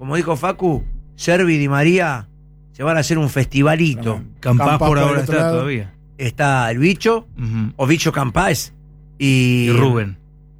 como dijo Facu, Servi y Di María se van a hacer un festivalito. Campás por ahora otro está lado. todavía. Está el Bicho, o Bicho Campás, Y Rubén.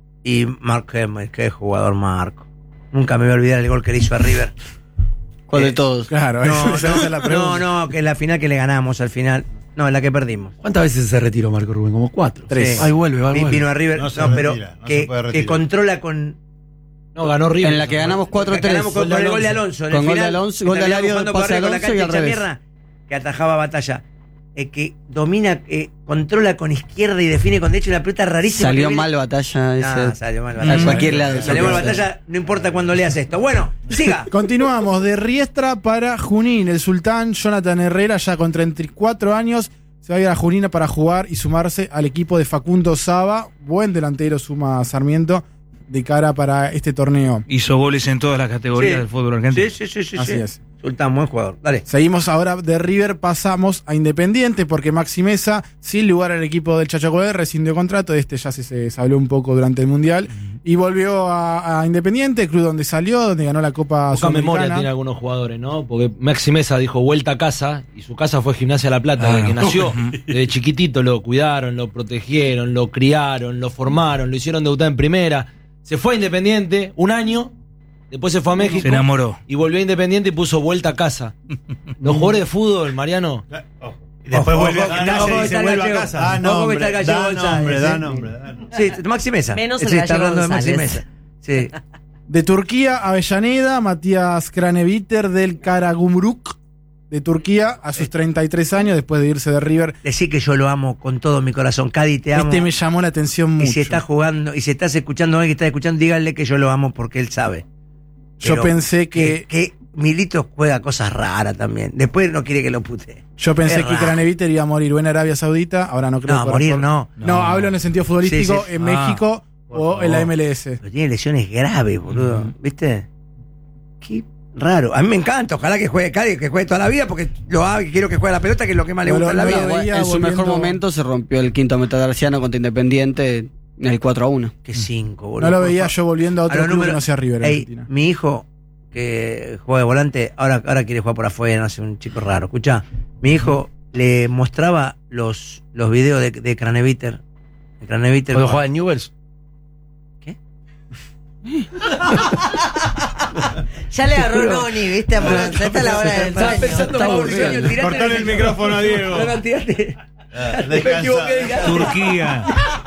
Y Marco, qué jugador Marco. Nunca me voy a olvidar el gol que le hizo a River. ¿Cuál de todos? Claro, esa es la pregunta. no, que es la final que le ganamos al final. No, en la que perdimos. ¿Cuántas veces se retiró Marco Rubén? Como 4. 3. Sí. Ahí vuelve, va. Vino a River, No se pero retira, no se que, puede que retirar. controla con. No, ganó River. En la que ganamos 4-3. Ganamos con el gol de Alonso. En Con el gol de final, Alonso, gol de terminamos Alario, jugando pase con de la Alonso cancha y al hecha revés. mierda, que atajaba Batalla. Que domina, controla con izquierda y define con derecho la pelota rarísima. Salió que mal Batalla ese. Salió mal A Batalla. cualquier lado. Salió mal Batalla, no importa cuando leas esto. Bueno, siga. Continuamos. De Riestra para Junín. El sultán Jonathan Herrera, ya con 34 años, se va a ir a Junín para jugar y sumarse al equipo de Facundo Saba. Buen delantero suma Sarmiento de cara para este torneo. Hizo goles en todas las categorías Sí. del fútbol argentino. Sí. Así es. Sultán, buen jugador. Dale. Seguimos ahora de River, pasamos a Independiente, porque Maxi Mesa, sin lugar al equipo del Chachacoé, rescindió contrato. Ya se habló un poco durante el Mundial. Y volvió a Independiente, club donde salió, donde ganó la Copa Poca memoria Sudamericana. tiene algunos jugadores, ¿no? Porque Maxi Mesa dijo vuelta a casa y su casa fue Gimnasia La Plata, desde que nació. Desde chiquitito lo cuidaron, lo protegieron, lo criaron, lo formaron, lo hicieron debutar en primera. Se fue a Independiente un año, después se fue a México Se enamoró. y volvió a Independiente y puso vuelta a casa. Los jugadores de fútbol, Mariano. Y después Ojo, vuelve a ojo, casa ojo, y está dice el vuelve a gallego. casa. Ojo que está el gallego González, Da ¿eh? nombre. Sí, Maxi Mesa. Menos el Sí, está gallego hablando de Maxi González. Mesa. Sí. De Turquía, Avellaneda, Matías Kraneviter del Karagümrük de Turquía a sus 33 años, después de irse de River. Decí que yo lo amo con todo mi corazón. Cádiz, te amo. Este me llamó la atención mucho. Y si estás jugando, y si estás escuchando a alguien que está escuchando, díganle que yo lo amo porque él sabe. Yo Pero pensé que Milito juega cosas raras también. Después no quiere que lo putee. Yo pensé Es que raro. Kraneviter iba a morir o en Arabia Saudita, ahora no creo. No, que morir no. No, hablo en el sentido futbolístico, Sí, sí. en México o en la MLS. Pero tiene lesiones graves, boludo. ¿Viste? Qué raro. A mí me encanta. Ojalá que juegue Cádiz, que juegue toda la vida, porque quiero que juegue la pelota, que es lo que más le No, gusta en la no, vida. no, veía En su volviendo- mejor momento se rompió el quinto metatarsiano contra Independiente en el 4-1. Que 5, boludo. No lo por veía favor. yo volviendo a otro los club que números- no sea River. Ey, Argentina. mi hijo, que juega de volante, ahora quiere jugar por afuera, no sé, un chico raro. Escuchá, mi hijo le mostraba los videos de Kraneviter. De Kraneviter. Cuando jugaba en Newell's. Ya le agarró Noni, ¿viste? Esta es la hora del Estaba sueño. pensando Está Mauricio, aburrido. tirate Cortale el micrófono a Diego. No, tirate. Me equivoqué. Turquía.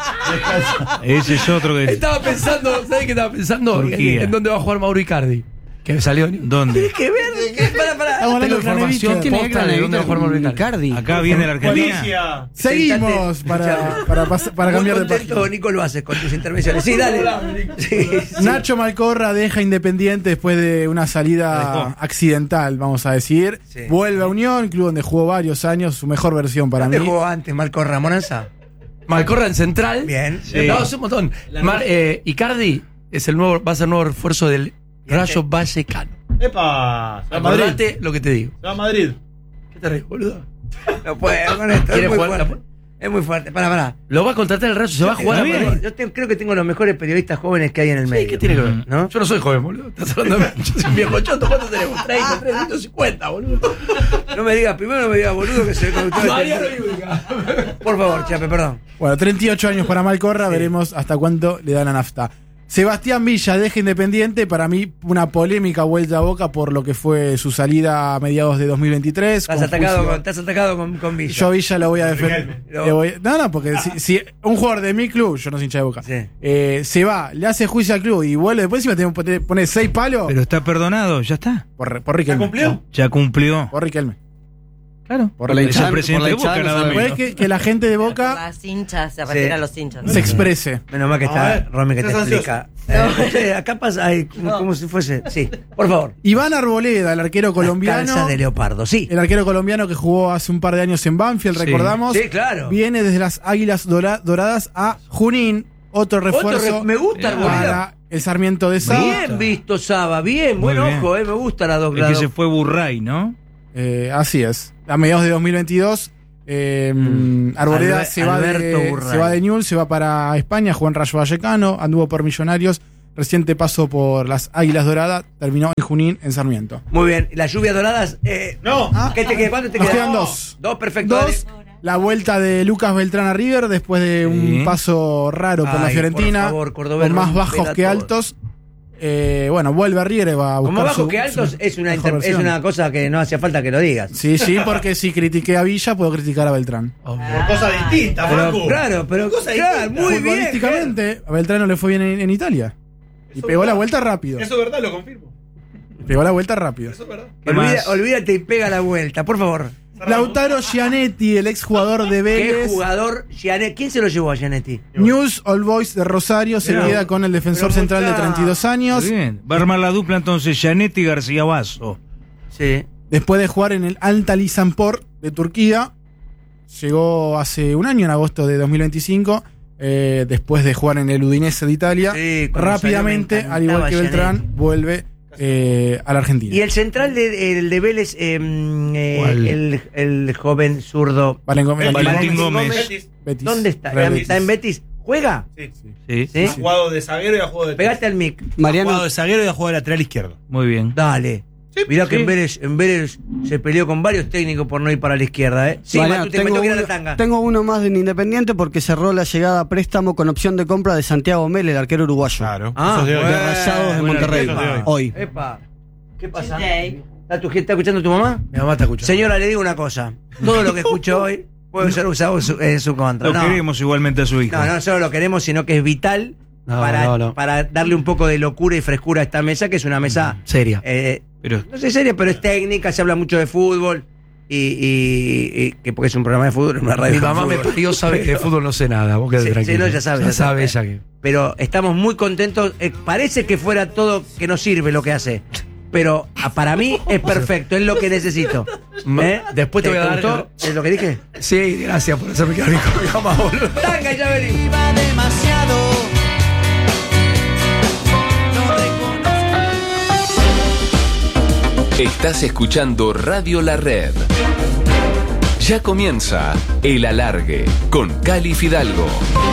Ese es otro que. Estaba pensando, ¿sabes qué estaba pensando? Turquía. ¿En dónde va a jugar Mauro Icardi? Que salió. ¿Dónde? ¿Qué ver? Para. Estamos hablando de información. Kraneviter. Tiene Tiene posta de dónde va a jugar Mauro Icardi. Acá viene la Argentina. Seguimos para cambiar de contento, página. Nico, lo haces con tus intervenciones. Sí, dale. Sí, sí. Nacho Malcorra deja Independiente después de una La salida dejó. accidental, vamos a decir. Sí. Vuelve a Unión, club donde jugó varios años, su mejor versión para mí. ¿Dónde jugó antes Marco Ramonanza? Malcorra en central. Bien. Sí. No, hace un montón. Icardi es va a ser el nuevo refuerzo del Rayo Vallecano. ¡Epa! Se va a Madrid. Acordate lo que te digo. Se va a Madrid. ¿Qué te ríes, boludo? No puedo con esto. ¿Quiere Es muy jugar? fuerte. Es muy fuerte. Pará. Lo va a contratar el Rayo, se va a jugar a Yo Madrid. creo que tengo los mejores periodistas jóvenes que hay en el medio. Sí, ¿qué tiene que ver? ¿No? Yo no soy joven, boludo. Estás hablando de mí. Yo soy un viejo choto. ¿Cuánto tenemos? 30, 350, boludo. No me digas, primero no me digas boludo que soy conductor. Mariano Iudica. Por favor, Chape, perdón. Bueno, 38 años para Malcorra, veremos hasta cuánto le dan a nafta. Sebastián Villa deja Independiente, para mí una polémica vuelta a Boca por lo que fue su salida a mediados de 202023. Estás con atacado, juicio. con Villa. Yo a Villa lo voy a defender. No, porque si un jugador de mi club, yo no soy hincha de Boca, Sí. se va, le hace juicio al club y vuelve después, encima tenemos que poner 6 palos Pero está perdonado, ya está. por Riquelme. Ya cumplió. Por Riquelme. Claro. Por la Riquelme. Es el hinchada- presidente de por la Boca, hinchada nada no menos. Puede que la gente de Boca Las hinchas, se refiere a los hinchas. se exprese. Menos mal que A está ver, Romy que te estás explica. Acá pasa como si fuese. Sí, por favor. Iván Arboleda, el arquero colombiano. Calza de leopardo, sí. El arquero colombiano que jugó hace un par de años en Banfield, Sí. recordamos. Sí, claro. Viene desde las Águilas Doradas a Junín, otro refuerzo me gusta Arboleda. para el Sarmiento de Saba. Bien visto, Saba, bien. Muy Buen bien. ojo, me gusta la dos. El que se fue Burray, ¿no? Así es. A mediados de 2022, Arboleda Alberto Burray. se va de Newell's, se va para España, jugó en Rayo Vallecano, anduvo por Millonarios reciente paso por las Águilas Doradas, terminó en Junín, en Sarmiento. Muy bien. ¿Las lluvias doradas? No. ¿Cuánto te Nos queda? quedan dos. Dos, perfecto. Dos, la vuelta de Lucas Beltrán a River después de un paso raro por la Ay, Fiorentina, por favor, Cordobés, con más rompela bajos que todo. altos. Bueno, vuelve a River, va a buscar Como bajos su- que altos su es mejor es versión. una cosa que no hacía falta que lo digas. Sí, porque si critiqué a Villa, puedo criticar a Beltrán. Por cosas distintas, Pero, Facu. claro, pero Cosa claro, distinta. muy bien. Futbolísticamente, a Beltrán no le fue bien en Italia. Y Eso pegó es la verdad. vuelta rápido. Eso es verdad, lo confirmo. Pegó la vuelta rápido. Eso es verdad. Olvídate y pega la vuelta, por favor. Lautaro Gianetti, el exjugador de ¿Qué Vélez. jugador? Gianetti? ¿Quién se lo llevó a Gianetti? News All Boys de Rosario se Mirá. queda con el defensor Pero central de mucha- 32 años. Bien. Va a armar la dupla entonces Gianetti y García Basso. Sí. Después de jugar en el Antalyaspor de Turquía, llegó hace un año, en agosto de 2025, después de jugar en el Udinese de Italia. Sí, cuando Rápidamente, salió me al igual que encantaba Beltrán, vuelve a la Argentina. Y el central el de Vélez, el joven zurdo. Valentín Gómez. Betis. ¿Dónde está? Real Betis. ¿Está en Betis? ¿Juega? Sí. Sí. ¿Sí? Ha jugado de zaguero y ha jugado de Pegate al mic. Ha Mariano, jugado de zaguero y ha jugado de lateral izquierdo. Muy bien. Dale. Mirá que en Vélez se peleó con varios técnicos por no ir para la izquierda, ¿eh? Sí, Mariano, Matute, me tengo que ir a la tanga. tengo uno más en Independiente porque cerró la llegada a préstamo con opción de compra de Santiago Mel, el arquero uruguayo. Claro. Ah, Eso es de hoy. De Rayados de Bueno, Monterrey. eso es de hoy. Hoy. Epa. ¿Qué pasa? Tuesday. ¿Está escuchando tu mamá? Mi mamá está escuchando. Señora, le digo una cosa. Todo lo que escucho hoy puede ser usado en su contra. Lo No. queremos igualmente a su hijo. No solo lo queremos, sino que es vital para darle un poco de locura y frescura a esta mesa, que es una mesa Seria. Pero no sé seria, pero es técnica, se habla mucho de fútbol y que porque es un programa de fútbol, una radio. Mi mamá me parió, sabe que de fútbol no sé nada. Vos quedate Sí, tranquilo. sí, no, ya sabe, Ya ya sabe sabe. ella que. Pero estamos muy contentos. Parece que fuera todo que no sirve lo que hace. Pero para mí es perfecto, es lo que necesito. Después te voy a dar- gustó? ¿Es lo que dije? Sí, gracias por hacerme quedar bien con mi mamá, boludo. Tanga, ya venimos. Estás escuchando Radio La Red. Ya comienza El Alargue con Cali Fidalgo.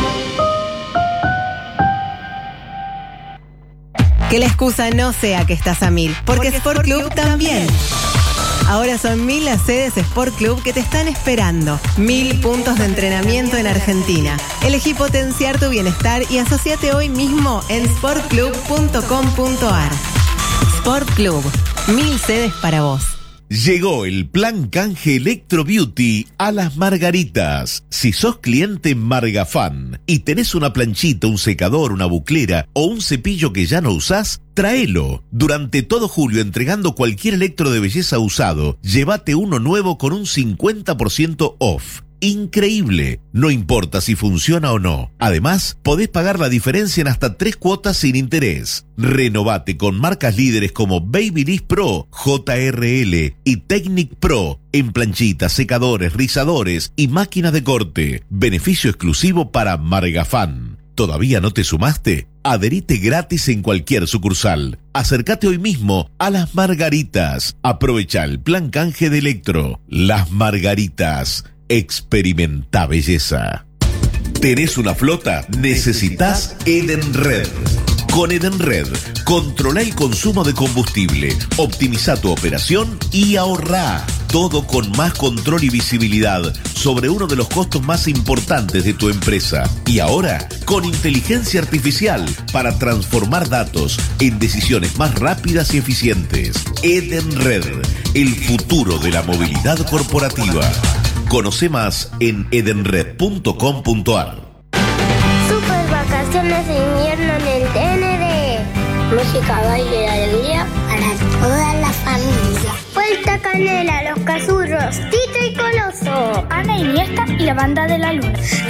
Que la excusa no sea que estás a 1000, porque Sport Club también. Ahora son 1000 las sedes Sport Club que te están esperando. 1000 puntos de entrenamiento en Argentina. Elegí potenciar tu bienestar y asociate hoy mismo en sportclub.com.ar. Sport Club, 1000 sedes para vos. Llegó el plan canje Electro Beauty a Las Margaritas. Si sos cliente Margafan y tenés una planchita, un secador, una buclera o un cepillo que ya no usás, tráelo. Durante todo julio, entregando cualquier electro de belleza usado, llévate uno nuevo con un 50% off. Increíble. No importa si funciona o no. Además, podés pagar la diferencia en hasta 3 cuotas sin interés. Renovate con marcas líderes como Babyliss Pro, JRL y Technic Pro en planchitas, secadores, rizadores y máquinas de corte. Beneficio exclusivo para Margafan. ¿Todavía no te sumaste? Adherite gratis en cualquier sucursal. Acércate hoy mismo a Las Margaritas. Aprovecha el plan canje de Electro. Las Margaritas. Experimenta belleza. ¿Tenés una flota? Necesitas Edenred. Con Edenred, controla el consumo de combustible, optimiza tu operación y ahorrá. Todo con más control y visibilidad sobre uno de los costos más importantes de tu empresa. Y ahora, con inteligencia artificial para transformar datos en decisiones más rápidas y eficientes. Edenred, el futuro de la movilidad corporativa. Conoce más en edenred.com.ar. Super vacaciones de invierno en el TND. Música, baile y alegría para toda la familia. Vuelta Canela, Los Cazurros, Tito y Coloso, Ana Iniesta y la Banda de la Luna.